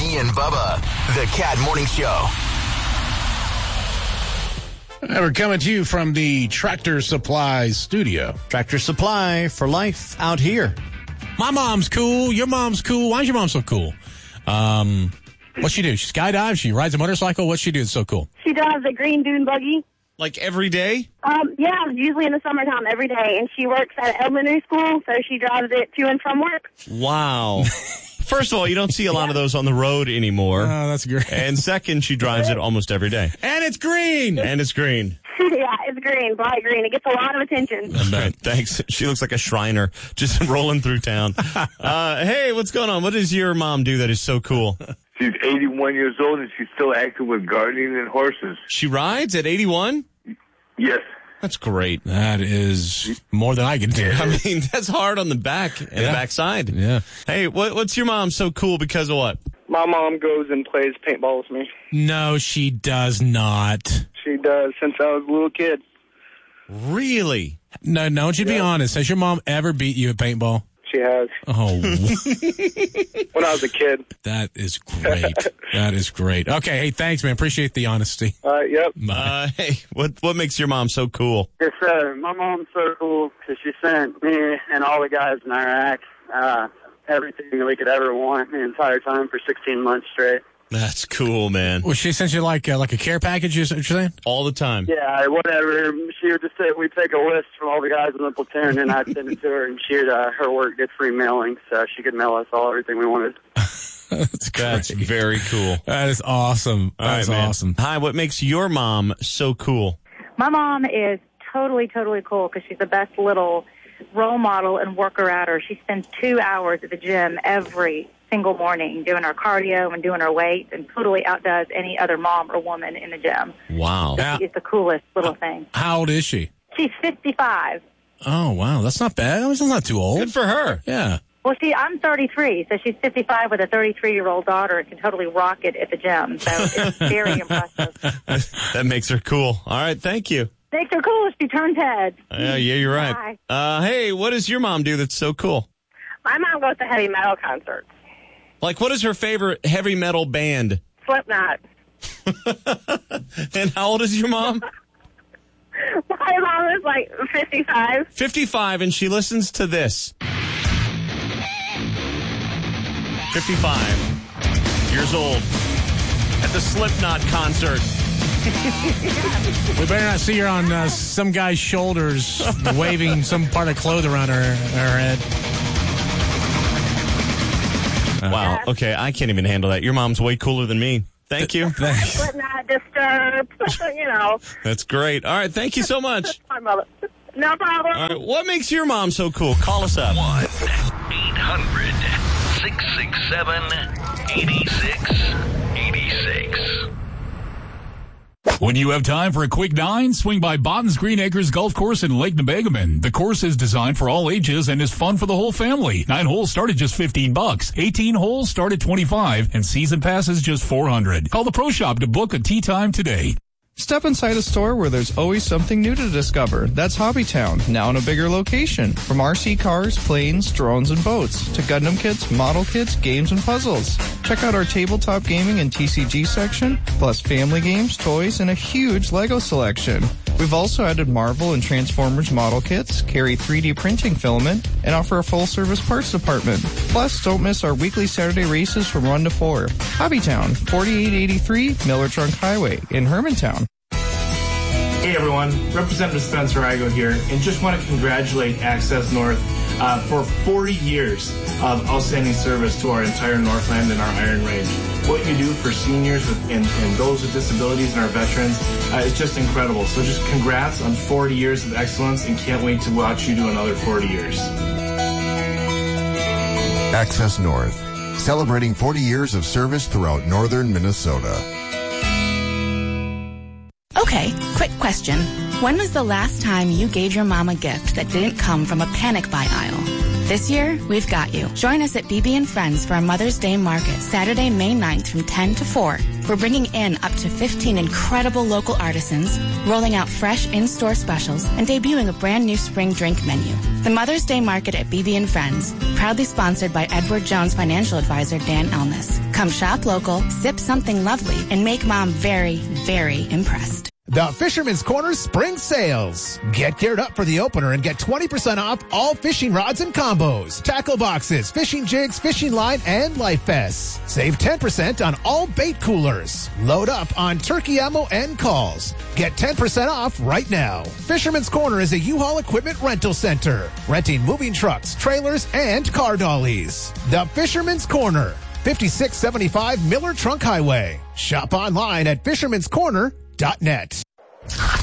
Beanie and Bubba, the Cat Morning Show. We're coming to you from the Tractor Supply studio. Tractor Supply for life out here. My mom's cool. Your mom's cool. Why is your mom so cool? What's she do? She skydives? She rides a motorcycle? What's she do that's so cool? She drives a green dune buggy. Like every day? Yeah, usually in the summertime, every day. And she works at elementary school, so she drives it to and from work. Wow. First of all, you don't see a lot of those on the road anymore. Oh, that's great. And second, she drives it almost every day. And it's green. And it's green. Yeah, it's green, bright green. It gets a lot of attention. Thanks. She looks like a Shriner just rolling through town. Hey, what's going on? What does your mom do that is so cool? She's 81 years old, and she's still active with gardening and horses. She rides at 81? Yes. That's great. That is more than I can do. I mean, that's hard on the back and the backside. Yeah. Hey, what's your mom so cool because of what? My mom goes and plays paintball with me. No, she does not. She does since I was a little kid. Really? No, don't you be honest. Has your mom ever beat you at paintball? She has. Oh. When I was a kid. That is great. That is great. Okay, hey, thanks, man. Appreciate the honesty. Yep. Hey, what makes your mom so cool? Yes, sir. My mom's so cool because she sent me and all the guys in Iraq everything we could ever want the entire time for 16 months straight. That's cool, man. Well, she sent you like a care package, is what you're saying? All the time. Yeah, whatever. She would just say, we'd take a list from all the guys in the platoon, and I'd send it to her, and she'd, her work did free mailing, so she could mail us all everything we wanted. That's very cool. That is awesome. That's awesome. Hi, what makes your mom so cool? My mom is totally cool because she's the best little role model and worker outer. She spends 2 hours at the gym every single morning doing her cardio and doing her weights and totally outdoes any other mom or woman in the gym. Wow. It's the coolest little thing. How old is she? She's 55. Oh, wow. That's not bad. That's not too old. Good for her. Yeah. Well, I'm 33, so she's 55 with a 33-year-old daughter and can totally rock it at the gym. So it's very impressive. That makes her cool. All right, thank you. Makes her cool if she turns heads. Yeah, you're right. Hey, what does your mom do that's so cool? My mom goes to heavy metal concerts. Like, what is her favorite heavy metal band? Slipknot. And how old is your mom? My mom is like 55. 55, and she listens to this. 55 years old at the Slipknot concert. We better not see her on some guy's shoulders waving some part of clothing around her head. Wow. Okay, I can't even handle that. Your mom's way cooler than me. Thank you. Thanks. Slipknot, Disturbed, That's great. All right, thank you so much. My mother. No problem. All right, what makes your mom so cool? Call us up. 1-800-667-8686. When you have time for a quick dine, swing by Botton's Green Acres Golf Course in Lake Nebegaman. The course is designed for all ages and is fun for the whole family. 9 holes start at just $15. 18 holes start at $25, and season passes just $400. Call the Pro Shop to book a tee time today. Step inside a store where there's always something new to discover. That's Hobbytown, now in a bigger location. From RC cars, planes, drones, and boats, to Gundam kits, model kits, games, and puzzles. Check out our tabletop gaming and TCG section, plus family games, toys, and a huge LEGO selection. We've also added Marvel and Transformers model kits, carry 3D printing filament, and offer a full-service parts department. Plus, don't miss our weekly Saturday races from 1 to 4. Hobbytown, 4883 Miller Trunk Highway in Hermantown. Hey everyone, Representative Spencer Igo here, and just want to congratulate Access North for 40 years of outstanding service to our entire Northland and our Iron Range. What you do for seniors and those with disabilities and our veterans is just incredible. So just congrats on 40 years of excellence, and can't wait to watch you do another 40 years. Access North, celebrating 40 years of service throughout northern Minnesota. Okay, quick question. When was the last time you gave your mom a gift that didn't come from a panic buy aisle? This year, we've got you. Join us at BB and Friends for our Mother's Day Market, Saturday, May 9th from 10 to 4. We're bringing in up to 15 incredible local artisans, rolling out fresh in-store specials, and debuting a brand new spring drink menu. The Mother's Day Market at BB & Friends, proudly sponsored by Edward Jones financial advisor Dan Elmas. Come shop local, sip something lovely, and make Mom very, very impressed. The Fisherman's Corner Spring Sales. Get geared up for the opener and get 20% off all fishing rods and combos, tackle boxes, fishing jigs, fishing line, and life vests. Save 10% on all bait coolers. Load up on turkey ammo and calls. Get 10% off right now. Fisherman's Corner is a U-Haul equipment rental center, renting moving trucks, trailers, and car dollies. The Fisherman's Corner, 5675 Miller Trunk Highway. Shop online at fishermanscorner.net.